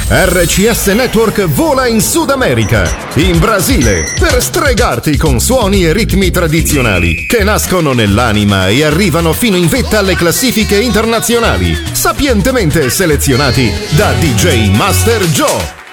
RCS Network vola in Sud America, in Brasile, per stregarti con suoni e ritmi tradizionali che nascono nell'anima e arrivano fino in vetta alle classifiche internazionali, sapientemente selezionati da DJ Master Joe.